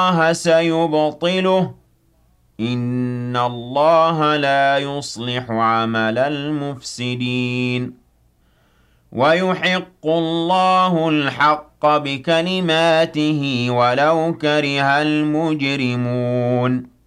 الله سيبطله إن الله لا يصلح عمل المفسدين ويحق الله الحق بكلماته ولو كره المجرمون